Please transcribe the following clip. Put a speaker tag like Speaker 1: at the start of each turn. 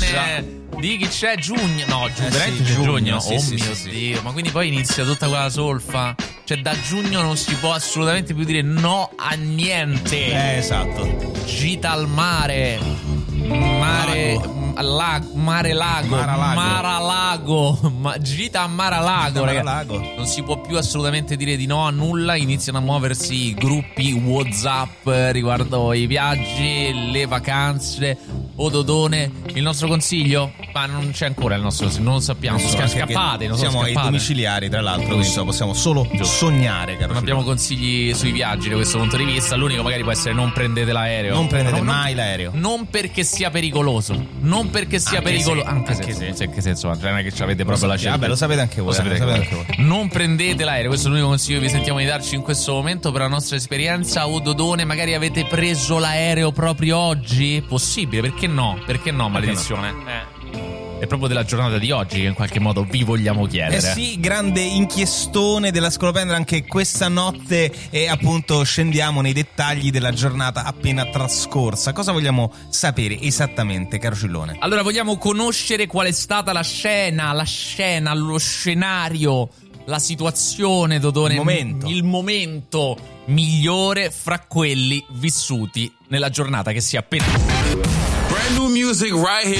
Speaker 1: di chi c'è? Giugno? No, veramente
Speaker 2: sì,
Speaker 1: giugno.
Speaker 2: sì,
Speaker 1: Oh
Speaker 2: sì,
Speaker 1: mio
Speaker 2: sì.
Speaker 1: Dio, ma quindi poi inizia tutta quella solfa. Cioè da giugno non si può assolutamente più dire no a niente.
Speaker 2: Esatto.
Speaker 1: Gita al mare. Maralago. Gita a Maralago, raga.
Speaker 2: Maralago.
Speaker 1: Non si può più assolutamente dire di no a nulla. Iniziano a muoversi gruppi WhatsApp riguardo i viaggi, le vacanze. Dodone, il nostro consiglio? Ma non c'è ancora il nostro consiglio, non lo sappiamo. Scappate, non
Speaker 2: siamo ai
Speaker 1: scappate.
Speaker 2: domiciliari, tra l'altro, quindi possiamo solo sognare, caro.
Speaker 1: Non abbiamo consigli sui viaggi da questo punto di vista. L'unico magari può essere non prendete l'aereo.
Speaker 2: Non prendete mai l'aereo.
Speaker 1: Non perché sia pericoloso. Non perché sia pericoloso. Anche se insomma, non è che ci avete proprio la scelta.
Speaker 2: Vabbè, lo sapete anche voi. Anche voi.
Speaker 1: Non prendete l'aereo. Questo è l'unico consiglio che vi sentiamo di darci in questo momento per la nostra esperienza. Dodone, magari avete preso l'aereo proprio oggi? Possibile, perché no? Perché no, maledizione? È proprio della giornata di oggi che in qualche modo vi vogliamo chiedere.
Speaker 2: Sì, grande inchiestone della Scolopendra anche questa notte, e appunto scendiamo nei dettagli della giornata appena trascorsa. Cosa vogliamo sapere esattamente, caro Cillone?
Speaker 1: Allora, vogliamo conoscere qual è stata la scena, lo scenario, la situazione, Dodone, il momento migliore fra quelli vissuti nella giornata che si è appena...
Speaker 3: Brand new music right here.